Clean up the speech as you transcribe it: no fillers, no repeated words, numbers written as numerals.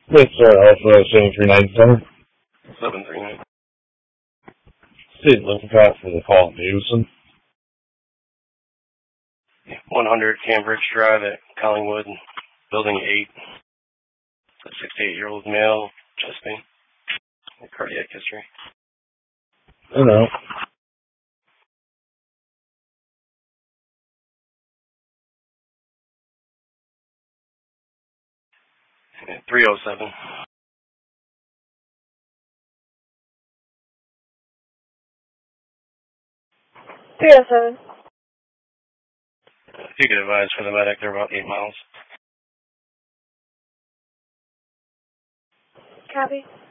Yes, Alpha 7397. 739. State looking for the call Davidson. 100 Cambridge Drive at Collingwood, Building 8. A 68-year-old male, chest pain, cardiac history. I know. Yeah, 307. If you could advise for the medic, they're about 8 miles. Copy.